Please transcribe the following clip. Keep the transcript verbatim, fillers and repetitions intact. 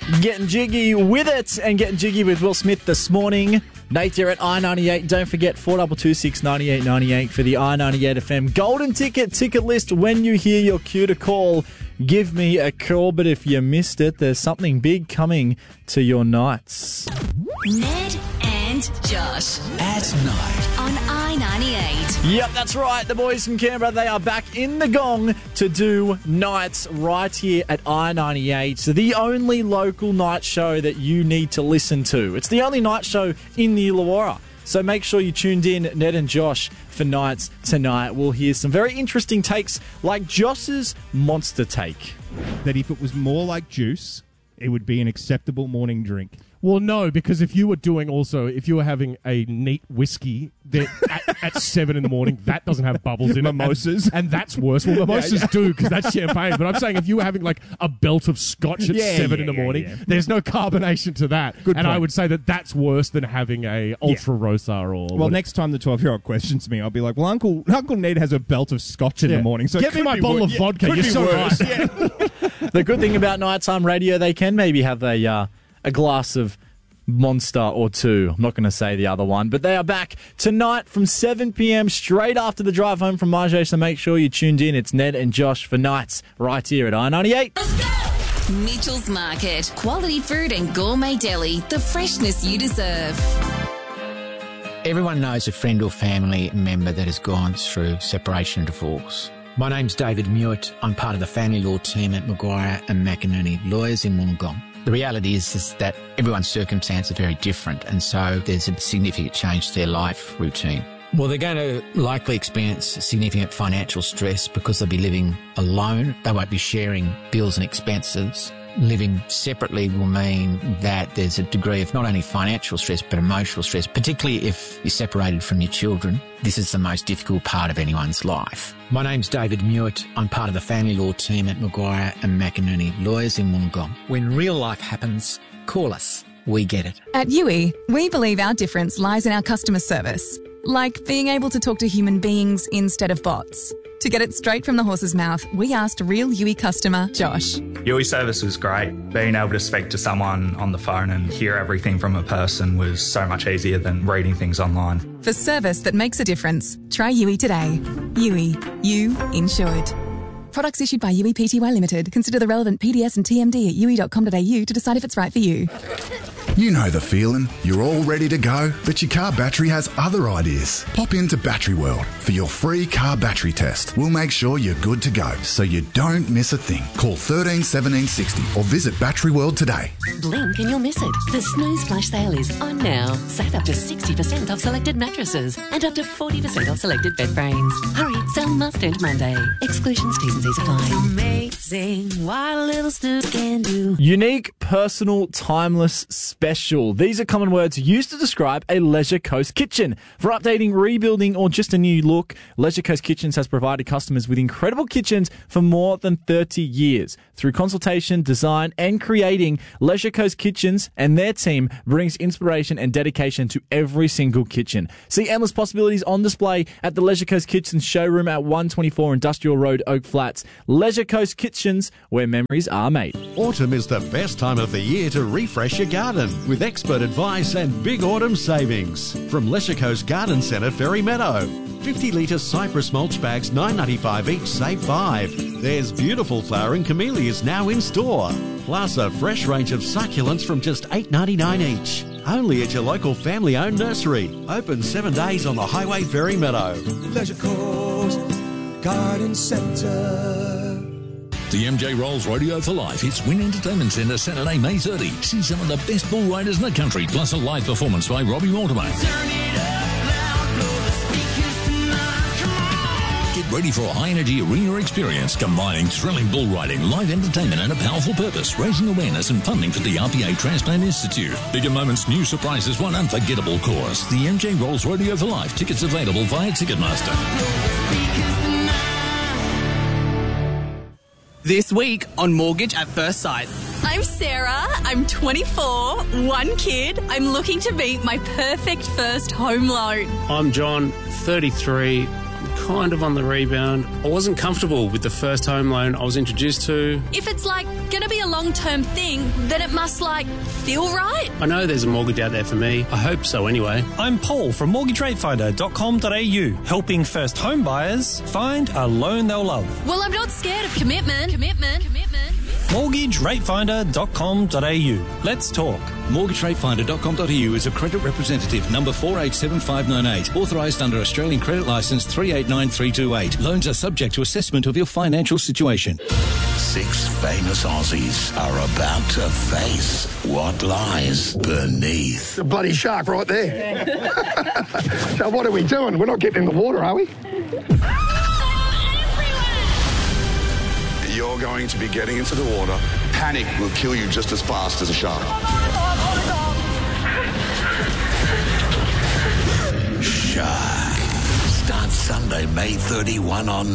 Getting jiggy with it and getting jiggy with Will Smith this morning. Nate here at I ninety-eight. Don't forget four two two six, nine eight nine eight for the I ninety-eight F M Golden Ticket ticket list. When you hear your cue to call, give me a call. But if you missed it, there's something big coming to your nights. Ned and Josh At night. on I ninety-eight. Yep, that's right. The boys from Canberra, they are back in the gong to do nights right here at I ninety-eight. So the only local night show that you need to listen to. It's the only night show in the Illawarra. So make sure you tuned in, Ned and Josh, for nights tonight. We'll hear some very interesting takes like Josh's monster take. That if it was more like juice, it would be an acceptable morning drink. Well, no, because if you were doing also, if you were having a neat whiskey that at, at seven in the morning, that doesn't have bubbles in Mimosas. it. And, and that's worse. Well, mimosas Yeah, yeah. do because that's champagne. But I'm saying if you were having like a belt of scotch at Yeah, seven yeah, in the yeah, morning, yeah. there's no carbonation to that. Good and I point. would say that that's worse than having a Ultra Rosa or... Well, what- next time the twelve-year-old questions me, I'll be like, well, Uncle Uncle Ned has a belt of scotch in Yeah. the morning, so it Get me could my be bottle wor- of yeah, vodka. could You're be so worse. right. Yeah. The good thing about nighttime radio, they can maybe have a uh, a glass of Monster or two. I'm not going to say the other one, but they are back tonight from seven p.m. straight after the drive home from Marjay, so make sure you tuned in. It's Ned and Josh for nights right here at I ninety-eight. Let's go! Mitchell's Market. Quality food and gourmet deli. The freshness you deserve. Everyone knows a friend or family member that has gone through separation and divorce. My name's David Mewett. I'm part of the family law team at Maguire and McInerney Lawyers in Wollongong. The reality is, is that everyone's circumstances are very different, and so there's a significant change to their life routine. Well, they're going to likely experience significant financial stress because they'll be living alone. They won't be sharing bills and expenses. Living separately will mean that there's a degree of not only financial stress but emotional stress, particularly if you're separated from your children. This is the most difficult part of anyone's life. My name's David Mewett. I'm part of the family law team at Maguire and McInerney Lawyers in Wollongong. When real life happens, call us. We get it. At U I, we believe our difference lies in our customer service, like being able to talk to human beings instead of bots. To get it straight from the horse's mouth, we asked real U I customer Josh. U I service was great. Being able to speak to someone on the phone and hear everything from a person was so much easier than reading things online. For service that makes a difference, try U I today. U I, you insured. Products issued by U I Pty Limited. Consider the relevant P D S and T M D at u i dot com dot a u to decide if it's right for you. You know the feeling. You're all ready to go, but your car battery has other ideas. Pop into Battery World for your free car battery test. We'll make sure you're good to go, so you don't miss a thing. Call thirteen seventeen sixty or visit Battery World today. Blink and you'll miss it. The snooze flash sale is on now. Save up to sixty percent off selected mattresses and up to forty percent off selected bed frames. Hurry, sale must end Monday. Exclusions, T's and C's apply. Amazing what a little snooze can do. Unique, personal, timeless, special. These are common words used to describe a Leisure Coast kitchen. For updating, rebuilding, or just a new look, Leisure Coast Kitchens has provided customers with incredible kitchens for more than thirty years. Through consultation, design, and creating, Leisure Coast Kitchens and their team brings inspiration and dedication to every single kitchen. See endless possibilities on display at the Leisure Coast Kitchens showroom at one twenty-four Industrial Road, Oak Flats. Leisure Coast Kitchens, where memories are made. Autumn is the best time of the year to refresh your garden with expert advice and big autumn savings. From Leisure Coast Garden Centre, Ferry Meadow. fifty litre cypress mulch bags, nine ninety-five each, save five. There's beautiful flowering camellias now in store. Plus a fresh range of succulents from just eight ninety-nine each. Only at your local family-owned nursery. Open seven days on the Highway, Ferry Meadow. Leisure Coast Garden Centre. The M J Rolls Rodeo for Life hits Wynn Entertainment Centre Saturday, May thirtieth. See some of the best bull riders in the country, plus a live performance by Robbie Mortimer. Get ready for a high-energy arena experience combining thrilling bull riding, live entertainment and a powerful purpose, raising awareness and funding for the R P A Transplant Institute. Bigger moments, new surprises, one unforgettable course. The M J Rolls Rodeo for Life. Tickets available via Ticketmaster. This week on Mortgage at First Sight. I'm Sarah, I'm twenty-four, one kid. I'm looking to meet my perfect first home loan. I'm John, thirty-three, kind of on the rebound. I wasn't comfortable with the first home loan I was introduced to. If it's like going to be a long-term thing, then it must like feel right. I know there's a mortgage out there for me. I hope so anyway. I'm Paul from mortgage rate finder dot com dot a u, helping first home buyers find a loan they'll love. Well, I'm not scared of commitment. Commitment. Commitment. mortgage rate finder dot com dot a u. Let's talk. mortgage rate finder dot com dot a u is a credit representative number four eight seven five nine eight, authorised under Australian Credit Licence three eight nine three two eight. Loans are subject to assessment of your financial situation. Six famous Aussies are about to face what lies beneath. A bloody shark right there. So what are we doing? We're not getting in the water, are we? You're going to be getting into the water. Panic will kill you just as fast as a shark. Shark. Starts Sunday, May thirty-first on